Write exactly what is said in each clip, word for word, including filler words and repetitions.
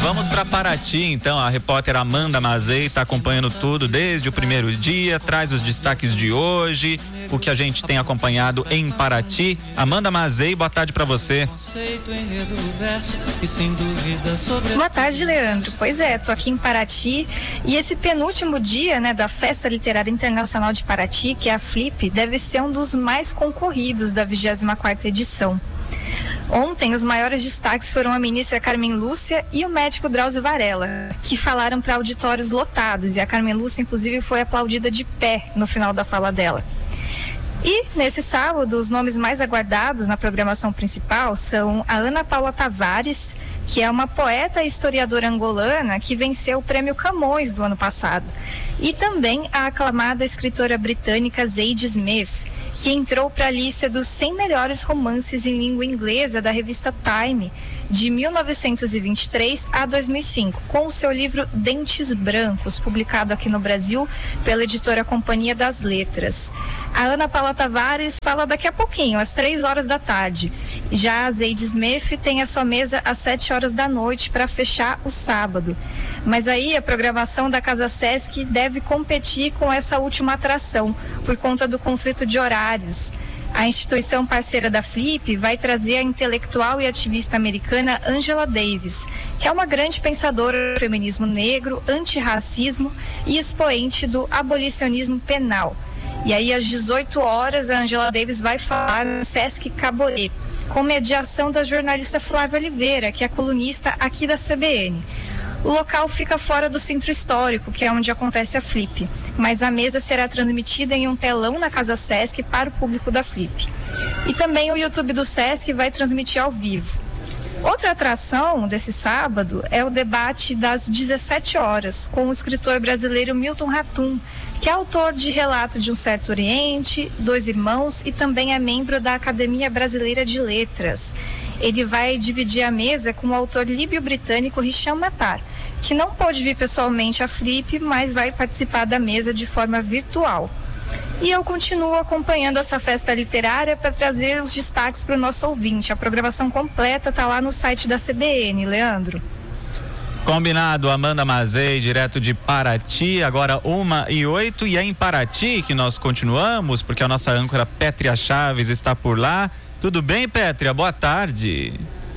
Vamos para Paraty, então. A repórter Amanda Mazei está acompanhando tudo desde o primeiro dia, traz os destaques de hoje, o que a gente tem acompanhado em Paraty. Amanda Mazei, boa tarde para você. Boa tarde, Leandro. Pois é, tô aqui em Paraty e esse penúltimo dia, né, da Festa Literária Internacional de Paraty, que é a Flip, deve ser um dos mais concorridos da vigésima quarta edição. Ontem, os maiores destaques foram a ministra Carmen Lúcia e o médico Drauzio Varela, que falaram para auditórios lotados, e a Carmen Lúcia, inclusive, foi aplaudida de pé no final da fala dela. E, nesse sábado, os nomes mais aguardados na programação principal são a Ana Paula Tavares, que é uma poeta e historiadora angolana que venceu o prêmio Camões do ano passado, e também a aclamada escritora britânica Zadie Smith, que entrou para a lista dos cem melhores romances em língua inglesa da revista Time, de mil novecentos e vinte e três a dois mil e cinco, com o seu livro Dentes Brancos, publicado aqui no Brasil pela editora Companhia das Letras. A Ana Paula Tavares fala daqui a pouquinho, às três horas da tarde. Já a Zadie Smith tem a sua mesa às sete horas da noite para fechar o sábado. Mas aí a programação da Casa Sesc deve competir com essa última atração, por conta do conflito de horários. A instituição parceira da Flip vai trazer a intelectual e ativista americana Angela Davis, que é uma grande pensadora do feminismo negro, antirracismo e expoente do abolicionismo penal. E aí, às dezoito horas, a Angela Davis vai falar no Sesc Caboré, com mediação da jornalista Flávia Oliveira, que é colunista aqui da C B N. O local fica fora do centro histórico, que é onde acontece a Flip, mas a mesa será transmitida em um telão na Casa Sesc para o público da Flip. E também o YouTube do Sesc vai transmitir ao vivo. Outra atração desse sábado é o debate das dezessete horas, com o escritor brasileiro Milton Ratum, que é autor de Relato de um Certo Oriente, Dois Irmãos e também é membro da Academia Brasileira de Letras. Ele vai dividir a mesa com o autor líbio-britânico Hisham Matar, que não pôde vir pessoalmente à Flip, mas vai participar da mesa de forma virtual. E eu continuo acompanhando essa festa literária para trazer os destaques para o nosso ouvinte. A programação completa está lá no site da C B N, Leandro. Combinado, Amanda Mazei, direto de Paraty, agora uma e oito, e é em Paraty que nós continuamos, porque a nossa âncora Pétria Chaves está por lá. Tudo bem, Pétria? Boa tarde.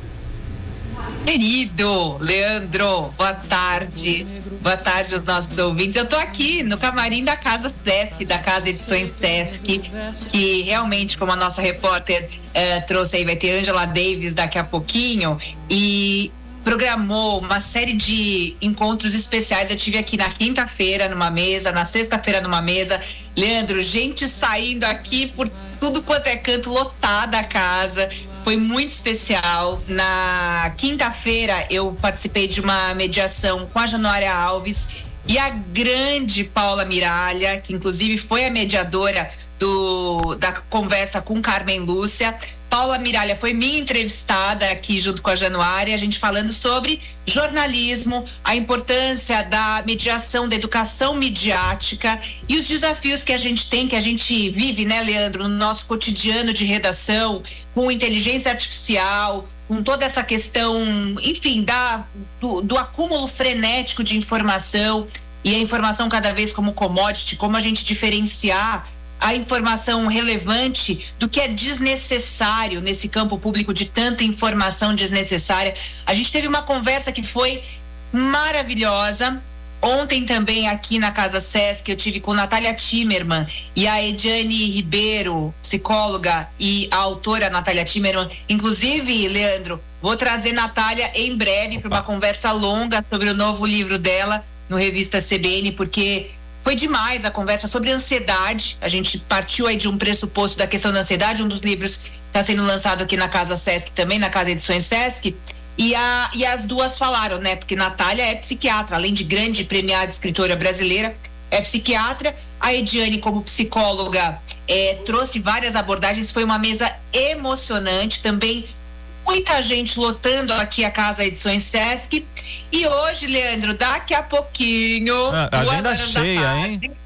Querido Leandro, boa tarde. Boa tarde aos nossos ouvintes. Eu tô aqui no camarim da Casa Sesc, da Casa Edições Sesc, que realmente, como a nossa repórter eh, trouxe aí, vai ter Angela Davis daqui a pouquinho, e programou uma série de encontros especiais. Eu tive aqui na quinta-feira numa mesa, na sexta-feira numa mesa. Leandro, gente saindo aqui por tudo quanto é canto, lotada a casa. Foi muito especial. Na quinta-feira eu participei de uma mediação com a Januária Alves e a grande Paula Miralha, que inclusive foi a mediadora do, da conversa com Carmen Lúcia. Paula Miralha foi minha entrevistada aqui junto com a Januária, a gente falando sobre jornalismo, a importância da mediação, da educação midiática e os desafios que a gente tem, que a gente vive, né, Leandro, no nosso cotidiano de redação, com inteligência artificial, com toda essa questão, enfim, da, do, do acúmulo frenético de informação e a informação cada vez como commodity, como a gente diferenciar a informação relevante do que é desnecessário nesse campo público de tanta informação desnecessária. A gente teve uma conversa que foi maravilhosa. Ontem também aqui na Casa Sesc eu tive com Natália Timmerman e a Ediane Ribeiro, psicóloga, e a autora Natália Timmerman. Inclusive, Leandro, vou trazer Natália em breve para uma conversa longa sobre o novo livro dela no Revista C B N, porque foi demais a conversa sobre ansiedade. A gente partiu aí de um pressuposto da questão da ansiedade, um dos livros que está sendo lançado aqui na Casa Sesc, também na Casa Edições Sesc, e, a, e as duas falaram, né? Porque Natália é psiquiatra, além de grande premiada escritora brasileira, é psiquiatra. A Ediane, como psicóloga, é, trouxe várias abordagens. Foi uma mesa emocionante, também muita gente lotando aqui a Casa Edições Sesc. E hoje, Leandro, daqui a pouquinho, ah, agenda cheia, tarde, hein?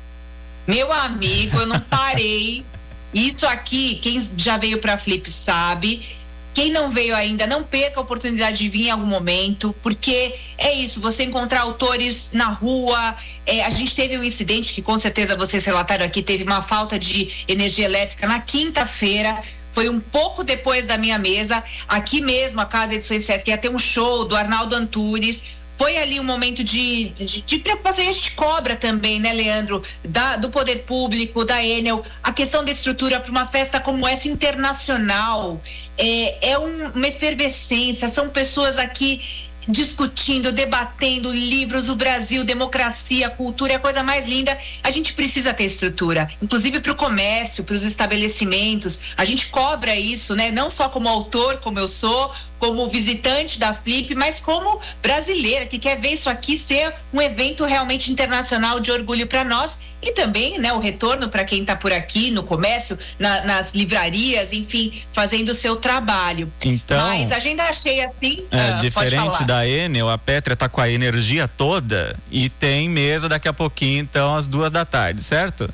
Meu amigo, eu não parei. Isso aqui, quem já veio pra Flip sabe Quem não veio ainda, não perca a oportunidade de vir em algum momento, porque é isso, você encontrar autores na rua. É, a gente teve um incidente que com certeza vocês relataram aqui, teve uma falta de energia elétrica na quinta-feira, foi um pouco depois da minha mesa, aqui mesmo, a Casa Edições Sesc ia ter um show do Arnaldo Antunes. Foi ali um momento de, de, de preocupação, e a gente cobra também, né, Leandro, da, do poder público, da Enel, a questão da estrutura para uma festa como essa internacional. É, é um, uma efervescência, são pessoas aqui discutindo, debatendo livros, o Brasil, democracia, cultura, é a coisa mais linda. A gente precisa ter estrutura, inclusive para o comércio, para os estabelecimentos. A gente cobra isso, né? Não só como autor, como eu sou, como visitante da Flip, mas como brasileira que quer ver isso aqui ser um evento realmente internacional de orgulho para nós, e também, né, o retorno para quem está por aqui no comércio, na, nas livrarias, enfim, fazendo o seu trabalho. Então, mas agenda cheia assim, é, uh, diferente da Enel, a Pétria está com a energia toda e tem mesa daqui a pouquinho, então às duas da tarde, certo?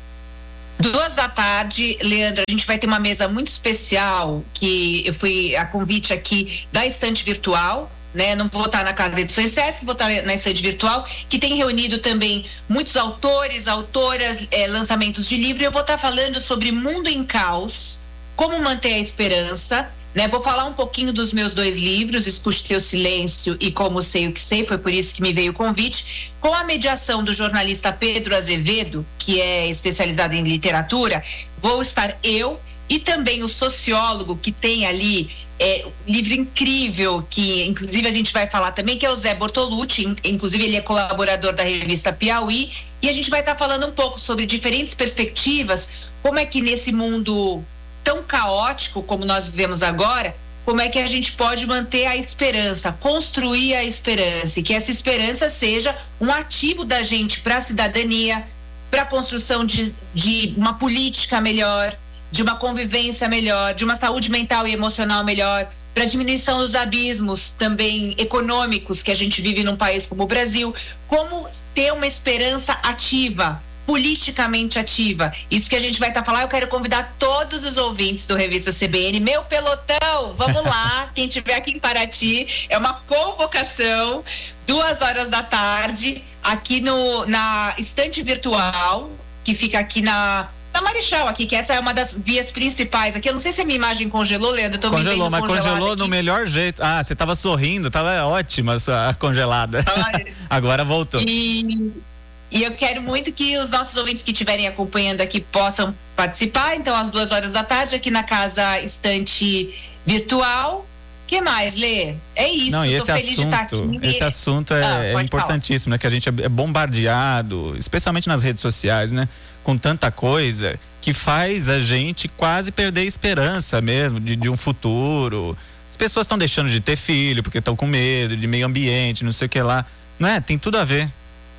Duas da tarde, Leandro, a gente vai ter uma mesa muito especial, que eu fui a convite aqui da Estante Virtual, né? Não vou estar na Casa Edições Sesc, vou estar na Estante Virtual, que tem reunido também muitos autores, autoras, eh, lançamentos de livro. Eu vou estar falando sobre Mundo em Caos, como manter a esperança, né? Vou falar um pouquinho dos meus dois livros, Escute Teu Silêncio e Como Sei o Que Sei, foi por isso que me veio o convite, com a mediação do jornalista Pedro Azevedo, que é especializado em literatura. Vou estar eu e também o sociólogo que tem ali é, um livro incrível, que inclusive a gente vai falar também, que é o Zé Bortolucci, inclusive ele é colaborador da revista Piauí, e a gente vai estar falando um pouco sobre diferentes perspectivas, como é que nesse mundo tão caótico como nós vivemos agora, como é que a gente pode manter a esperança, construir a esperança, e que essa esperança seja um ativo da gente para a cidadania, para a construção de, de uma política melhor, de uma convivência melhor, de uma saúde mental e emocional melhor, para a diminuição dos abismos também econômicos que a gente vive num país como o Brasil, como ter uma esperança ativa, politicamente ativa. Isso que a gente vai estar tá falando. Eu quero convidar todos os ouvintes do Revista C B N, meu pelotão, vamos lá, quem estiver aqui em Paraty, é uma convocação, duas horas da tarde, aqui no, na Estante Virtual, que fica aqui na na Marechal aqui, que essa é uma das vias principais aqui. Eu não sei se a minha imagem congelou, Leandro. Tô congelou, mas congelou aqui. No melhor jeito. Ah, você tava sorrindo, tava ótima a sua congelada. Ah, agora voltou. E, e eu quero muito que os nossos ouvintes que estiverem acompanhando aqui possam participar. Então, às duas horas da tarde, aqui na Casa Estante Virtual. O que mais, Lê? É isso. Não, e esse tô feliz assunto, de estar aqui. Esse assunto é, ah, é importantíssimo, né? Que a gente é bombardeado, especialmente nas redes sociais, né? Com tanta coisa que faz a gente quase perder a esperança mesmo de, de um futuro. As pessoas estão deixando de ter filho porque estão com medo de meio ambiente, não sei o que lá. Não é? Tem tudo a ver.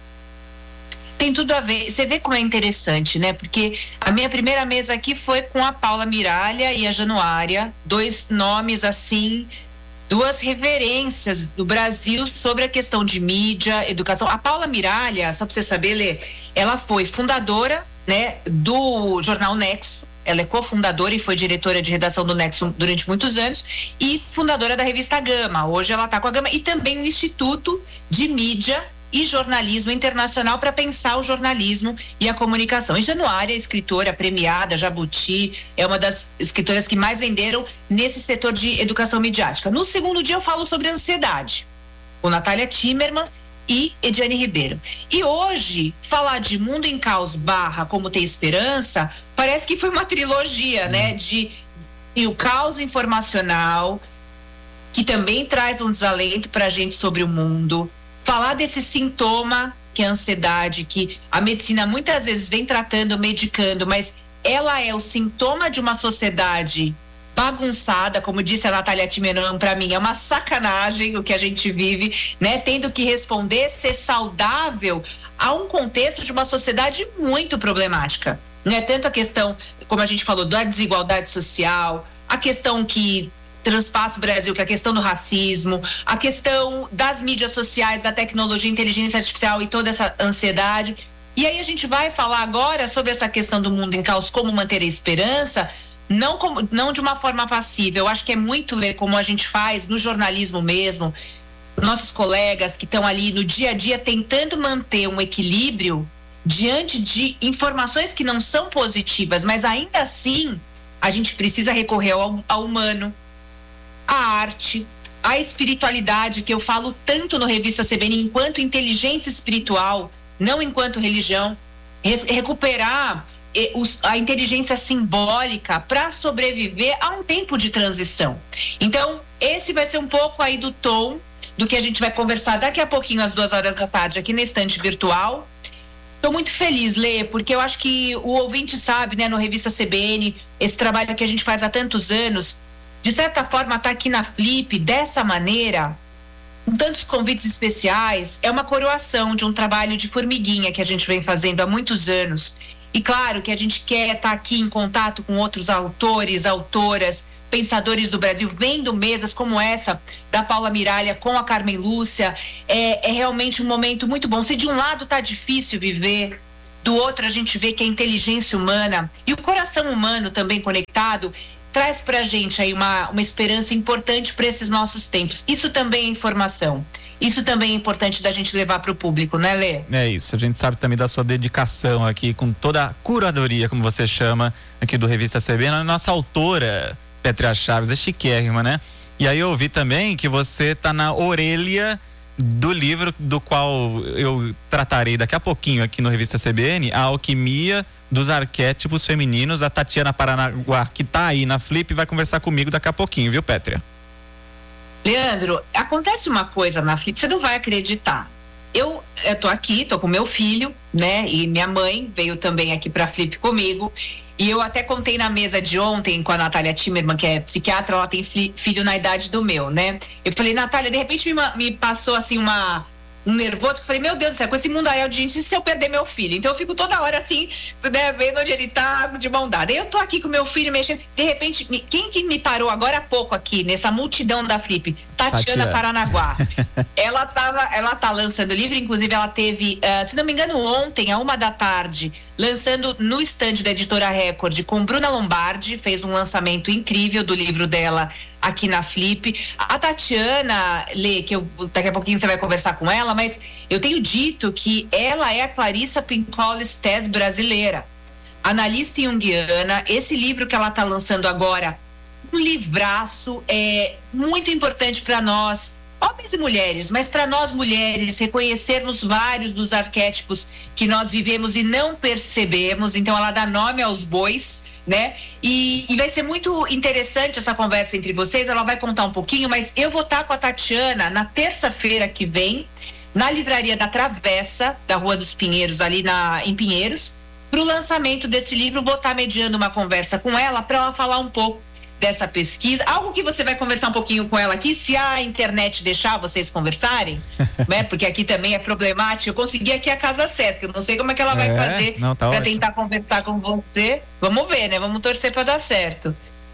Tem tudo a ver. Você vê como é interessante, né? Porque a minha primeira mesa aqui foi com a Paula Miralha e a Januária, dois nomes assim, duas referências do Brasil sobre a questão de mídia, educação. A Paula Miralha, só para você saber, Lê, ela foi fundadora, né, do jornal Nexo. Ela é cofundadora e foi diretora de redação do Nexo durante muitos anos e fundadora da revista Gama. Hoje ela está com a Gama e também o Instituto de Mídia e Jornalismo Internacional para pensar o jornalismo e a comunicação. E Januária, escritora premiada, Jabuti, é uma das escritoras que mais venderam nesse setor de educação midiática. No segundo dia eu falo sobre ansiedade, com Natália Timmerman e Ediane Ribeiro. E hoje, falar de Mundo em Caos barra Como Ter Esperança, parece que foi uma trilogia, né? De e o caos informacional, que também traz um desalento para a gente sobre o mundo. Falar desse sintoma, que é a ansiedade, que a medicina muitas vezes vem tratando, medicando, mas ela é o sintoma de uma sociedade bagunçada, como disse a Natália Timmerman, para mim é uma sacanagem o que a gente vive, né? Tendo que responder, ser saudável a um contexto de uma sociedade muito problemática, né? Tanto a questão, como a gente falou, da desigualdade social, a questão que transpassa o Brasil, que é a questão do racismo, a questão das mídias sociais, da tecnologia, inteligência artificial e toda essa ansiedade. E aí a gente vai falar agora sobre essa questão do mundo em caos, como manter a esperança, não, como, não de uma forma passiva. Eu acho que é muito ler como a gente faz no jornalismo mesmo, nossos colegas que estão ali no dia a dia tentando manter um equilíbrio diante de informações que não são positivas, mas ainda assim a gente precisa recorrer ao, ao humano, à arte, à espiritualidade, que eu falo tanto no Revista C B N, enquanto inteligência espiritual, não enquanto religião, recuperar a inteligência simbólica para sobreviver a um tempo de transição. Então, esse vai ser um pouco aí do tom do que a gente vai conversar daqui a pouquinho, às duas horas da tarde, aqui na estante virtual. Estou muito feliz, Lê, porque eu acho que o ouvinte sabe, né, no Revista C B N, esse trabalho que a gente faz há tantos anos, de certa forma, estar tá aqui na Flip dessa maneira, com tantos convites especiais, é uma coroação de um trabalho de formiguinha que a gente vem fazendo há muitos anos. E claro que a gente quer estar tá aqui em contato com outros autores, autoras, pensadores do Brasil, vendo mesas como essa da Paula Miralha com a Carmen Lúcia. É, é realmente um momento muito bom. Se de um lado tá difícil viver, do outro a gente vê que a inteligência humana e o coração humano também conectado traz pra gente aí uma, uma esperança importante para esses nossos tempos. Isso também é informação. Isso também é importante da gente levar para o público, né, Lê? É isso, a gente sabe também da sua dedicação aqui com toda a curadoria, como você chama, aqui do Revista C B N. A nossa autora Pétria Chaves é chiquérrima, né? E aí eu ouvi também que você tá na orelha do livro do qual eu tratarei daqui a pouquinho aqui no Revista C B N, A Alquimia dos Arquétipos Femininos. A Tatiana Paranaguá, que tá aí na Flip, vai conversar comigo daqui a pouquinho, viu, Pétria? Leandro, acontece uma coisa na Flip, você não vai acreditar. Eu, eu tô aqui, tô com meu filho, né? E minha mãe veio também aqui pra Flip comigo. E eu até contei na mesa de ontem com a Natália Timmerman, que é psiquiatra, ela tem fi, filho na idade do meu, né? Eu falei, Natália, de repente me, me passou assim uma, um nervoso, que eu falei, meu Deus do céu, com esse mundaréu de gente, e se eu perder meu filho? Então eu fico toda hora assim, né, vendo onde ele tá, de mão dada. Eu tô aqui com meu filho mexendo, de repente, me, quem que me parou agora há pouco aqui, nessa multidão da Flip? Tatiana, Tatiana. Paranaguá. ela tava, ela tá lançando o livro, inclusive ela teve, uh, se não me engano, ontem, a uma da tarde, lançando no estande da Editora Record com Bruna Lombardi, fez um lançamento incrível do livro dela aqui na Flip. A Tatiana, Lê, que eu, daqui a pouquinho você vai conversar com ela, mas eu tenho dito que ela é a Clarissa Pinkola Estés brasileira, analista junguiana. Esse livro que ela está lançando agora, um livraço, é muito importante para nós, homens e mulheres, mas para nós mulheres reconhecermos vários dos arquétipos que nós vivemos e não percebemos. Então ela dá nome aos bois, né? E, e vai ser muito interessante essa conversa entre vocês. Ela vai contar um pouquinho, mas eu vou estar com a Tatiana na terça-feira que vem na livraria da Travessa, da Rua dos Pinheiros, ali na, em Pinheiros, para o lançamento desse livro. Vou estar mediando uma conversa com ela para ela falar um pouco dessa pesquisa, algo que você vai conversar um pouquinho com ela aqui, se a internet deixar vocês conversarem, né? Porque aqui também é problemático. Eu consegui aqui a casa certa, eu não sei como é que ela vai é, fazer tá para tentar conversar com você. Vamos ver, né? Vamos torcer para dar certo.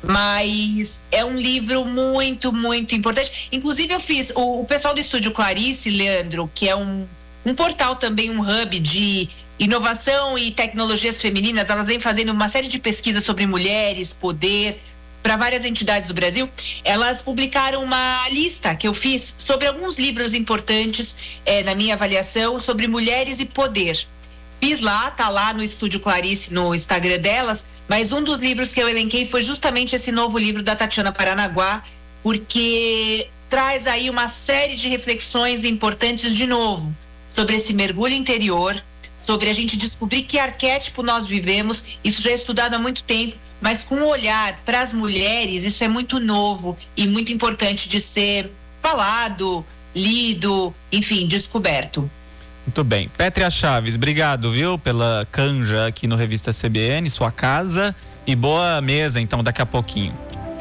Mas é um livro muito, muito importante. Inclusive eu fiz, o, o pessoal do Estúdio Clarice, Leandro, que é um, um portal também, um hub de inovação e tecnologias femininas, elas vêm fazendo uma série de pesquisas sobre mulheres, poder, para várias entidades do Brasil. Elas publicaram uma lista que eu fiz sobre alguns livros importantes, eh, na minha avaliação, sobre mulheres e poder. Fiz lá, tá lá no Estúdio Clarice, no Instagram delas, mas um dos livros que eu elenquei foi justamente esse novo livro da Tatiana Paranaguá, porque traz aí uma série de reflexões importantes, de novo, sobre esse mergulho interior, sobre a gente descobrir que arquétipo nós vivemos. Isso já é estudado há muito tempo, mas com um olhar para as mulheres, isso é muito novo e muito importante de ser falado, lido, enfim, descoberto. Muito bem. Pétria Chaves, obrigado, viu, pela canja aqui no Revista C B N, sua casa, e boa mesa, então, daqui a pouquinho.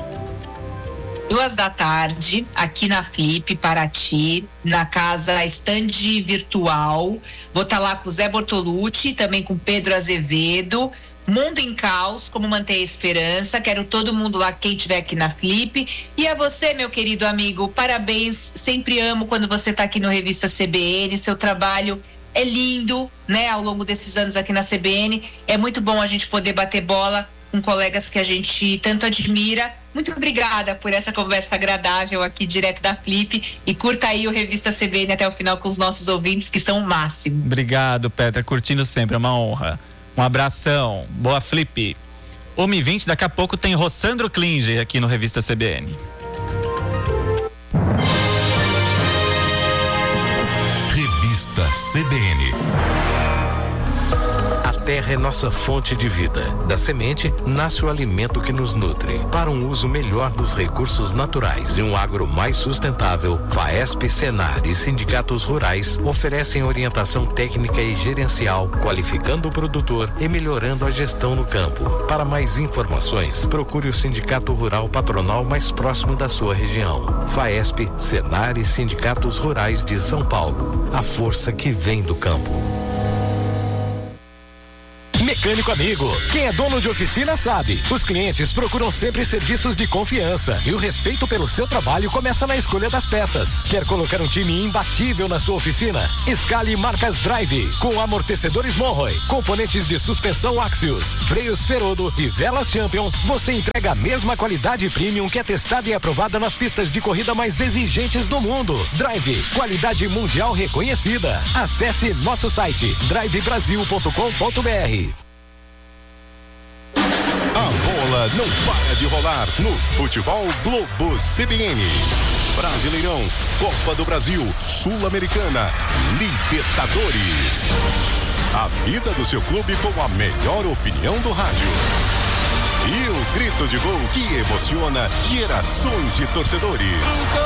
Duas da tarde, aqui na Flip, Paraty, na casa Stand Virtual. Vou estar lá com o Zé Bortolucci, também com Pedro Azevedo. Mundo em Caos, como manter a esperança. Quero todo mundo lá, quem estiver aqui na Flip. E a você, meu querido amigo, parabéns. Sempre amo quando você está aqui no Revista C B N. Seu trabalho é lindo, né? Ao longo desses anos aqui na C B N. É muito bom a gente poder bater bola com colegas que a gente tanto admira. Muito obrigada por essa conversa agradável aqui direto da Flip, e curta aí o Revista C B N até o final com os nossos ouvintes, que são o máximo. Obrigado, Petra, curtindo sempre, é uma honra. Um abração, boa Flip. uma e vinte, daqui a pouco tem Rossandro Klinger aqui no Revista C B N. Revista C B N. A terra é nossa fonte de vida. Da semente nasce o alimento que nos nutre. Para um uso melhor dos recursos naturais e um agro mais sustentável, Faesp, Senar e sindicatos rurais oferecem orientação técnica e gerencial, qualificando o produtor e melhorando a gestão no campo. Para mais informações, procure o Sindicato Rural Patronal mais próximo da sua região. Faesp, Senar e sindicatos rurais de São Paulo. A força que vem do campo. Mecânico amigo, quem é dono de oficina sabe, os clientes procuram sempre serviços de confiança e o respeito pelo seu trabalho começa na escolha das peças. Quer colocar um time imbatível na sua oficina? Escale marcas Drive, com amortecedores Monroe, componentes de suspensão Axios, freios Ferodo e velas Champion. Você entrega a mesma qualidade premium que é testada e aprovada nas pistas de corrida mais exigentes do mundo. Drive, qualidade mundial reconhecida. Acesse nosso site drive brasil ponto com ponto b r. A bola não para de rolar no Futebol Globo C B N. Brasileirão, Copa do Brasil, Sul-Americana, Libertadores. A vida do seu clube com a melhor opinião do rádio. E o grito de gol que emociona gerações de torcedores.